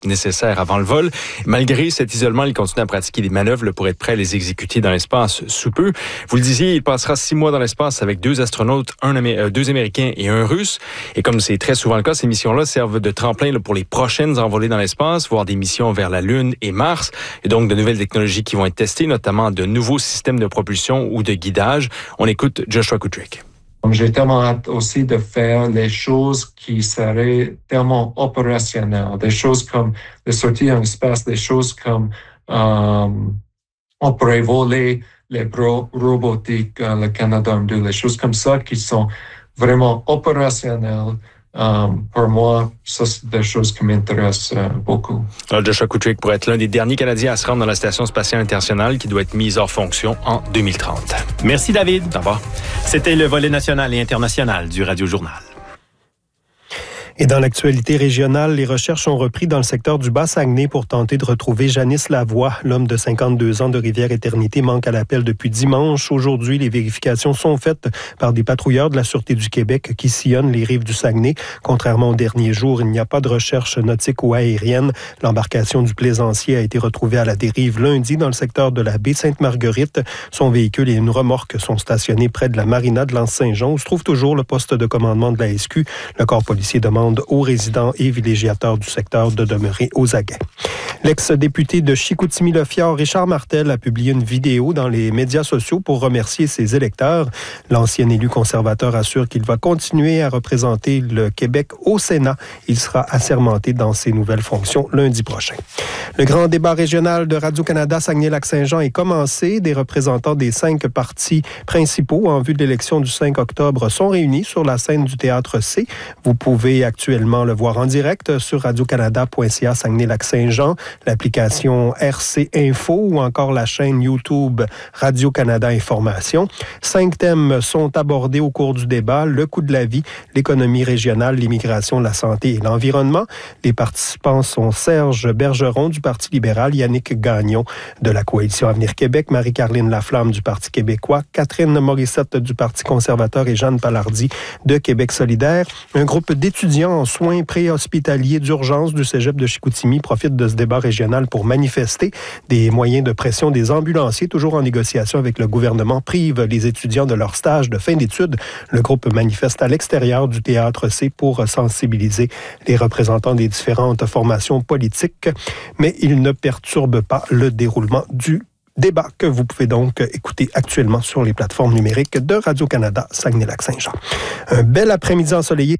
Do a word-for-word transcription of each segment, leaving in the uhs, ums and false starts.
nécessaires avant le vol. Malgré cet isolement, il continue à pratiquer des manœuvres là, pour être prêt à les exécuter dans l'espace sous peu. Vous le disiez, il passera six mois dans l'espace avec deux astronautes, un Amé- euh, deux Américains et un Russe. Et comme c'est très souvent le cas, ces missions-là servent de tremplin là, pour les prochaines envolées dans l'espace, voire des missions vers la Lune et Mars. Et donc, de nouvelles technologies qui vont être testées, notamment de nouveaux systèmes de propulsion ou de guidage. On écoute Joshua Kutrick. J'ai tellement hâte aussi de faire les choses qui seraient tellement opérationnelles, des choses comme de sortir en espace, des choses comme euh, on pourrait voler les bro- robotiques, euh, le Canadarm deux, les choses comme ça qui sont vraiment opérationnelles. Um, pour moi, ça, c'est des choses qui m'intéressent euh, beaucoup. Alors, Joshua Kutrick pourrait être l'un des derniers Canadiens à se rendre dans la Station spatiale internationale qui doit être mise hors fonction en deux mille trente. Merci, David. Au revoir. C'était le volet national et international du Radio Journal. Et dans l'actualité régionale, les recherches ont repris dans le secteur du Bas-Saguenay pour tenter de retrouver Janice Lavoie. L'homme de cinquante-deux ans de Rivière-Éternité manque à l'appel depuis dimanche. Aujourd'hui, les vérifications sont faites par des patrouilleurs de la Sûreté du Québec qui sillonnent les rives du Saguenay. Contrairement aux derniers jours, il n'y a pas de recherche nautique ou aérienne. L'embarcation du plaisancier a été retrouvée à la dérive lundi dans le secteur de la baie Sainte-Marguerite. Son véhicule et une remorque sont stationnés près de la marina de l'Anse-Saint-Jean où se trouve toujours le poste de commandement de la S Q. Le corps policier demande aux résidents et villégiateurs du secteur de demeurer aux aguets. L'ex-député de Chicoutimi-Le-Fjord, Richard Martel, a publié une vidéo dans les médias sociaux pour remercier ses électeurs. L'ancien élu conservateur assure qu'il va continuer à représenter le Québec au Sénat. Il sera assermenté dans ses nouvelles fonctions lundi prochain. Le grand débat régional de Radio-Canada Saguenay-Lac-Saint-Jean est commencé. Des représentants des cinq partis principaux en vue de l'élection du cinq octobre sont réunis sur la scène du Théâtre C. Vous pouvez actuellement le voir en direct sur radio-canada point c a Saguenay-Lac-Saint-Jean, l'application R C Info ou encore la chaîne YouTube Radio-Canada Information. Cinq thèmes sont abordés au cours du débat: le coût de la vie, l'économie régionale, l'immigration, la santé et l'environnement. Les participants sont Serge Bergeron du Parti libéral, Yannick Gagnon de la Coalition Avenir Québec, Marie-Carline Laflamme du Parti québécois, Catherine Morissette du Parti conservateur et Jeanne Palardy de Québec solidaire. Un groupe d'étudiants en soins préhospitaliers d'urgence du cégep de Chicoutimi profite de ce débat régional pour manifester. Des moyens de pression des ambulanciers, toujours en négociation avec le gouvernement, privent les étudiants de leur stage de fin d'études. Le groupe manifeste à l'extérieur du Théâtre C pour sensibiliser les représentants des différentes formations politiques, mais il ne perturbe pas le déroulement du débat que vous pouvez donc écouter actuellement sur les plateformes numériques de Radio-Canada Saguenay-Lac-Saint-Jean. Un bel après-midi ensoleillé.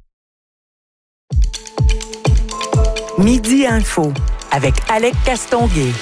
Midi Info avec Alec Castonguay.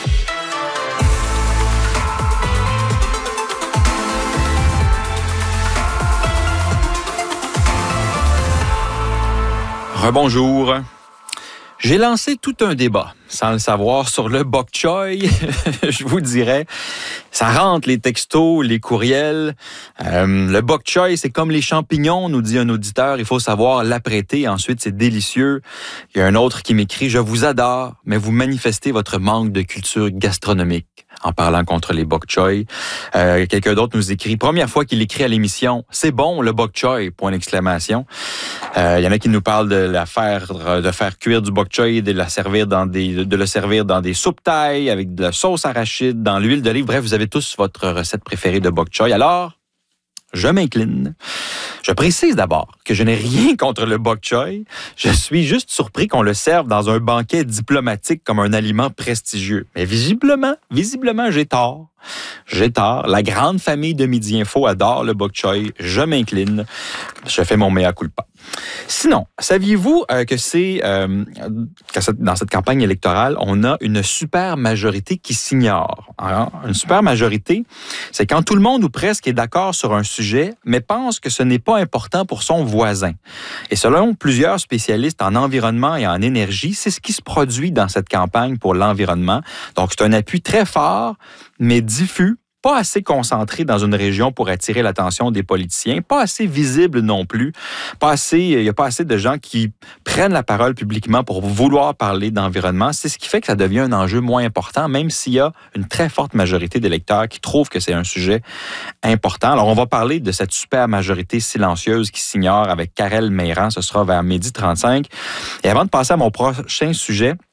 Rebonjour. J'ai lancé tout un débat, sans le savoir, sur le bok choy. Je vous dirais, ça rentre les textos, les courriels. Euh, le bok choy, c'est comme les champignons, nous dit un auditeur. Il faut savoir l'apprêter. Ensuite, c'est délicieux. Il y a un autre qui m'écrit « Je vous adore, mais vous manifestez votre manque de culture gastronomique en parlant contre les bok choy. Euh, » Quelqu'un d'autre nous écrit « Première fois qu'il écrit à l'émission, c'est bon le bok choy, point d'exclamation. Euh, » Il y en a qui nous parlent de la faire, de faire cuire du bok choy et de la servir dans des, de le servir dans des soupes thaï avec de la sauce arachide, dans l'huile d'olive. Bref, vous avez tous votre recette préférée de bok choy. Alors, je m'incline. Je précise d'abord que je n'ai rien contre le bok choy. Je suis juste surpris qu'on le serve dans un banquet diplomatique comme un aliment prestigieux. Mais visiblement, visiblement, j'ai tort. J'ai tort. La grande famille de Midi Info adore le bok choy. Je m'incline. Je fais mon mea culpa. Sinon, saviez-vous euh, que c'est euh, que dans cette campagne électorale, on a une super majorité qui s'ignore. Alors, une super majorité, c'est quand tout le monde ou presque est d'accord sur un sujet, mais pense que ce n'est pas important pour son voisin. Et selon plusieurs spécialistes en environnement et en énergie, c'est ce qui se produit dans cette campagne pour l'environnement. Donc, c'est un appui très fort, mais diffus, pas assez concentré dans une région pour attirer l'attention des politiciens, pas assez visible non plus, pas assez, il n'y a pas assez de gens qui prennent la parole publiquement pour vouloir parler d'environnement. C'est ce qui fait que ça devient un enjeu moins important, même s'il y a une très forte majorité d'électeurs qui trouvent que c'est un sujet important. Alors, on va parler de cette super majorité silencieuse qui s'ignore avec Karel Meyran. Ce sera vers midi trente-cinq. Et avant de passer à mon prochain sujet,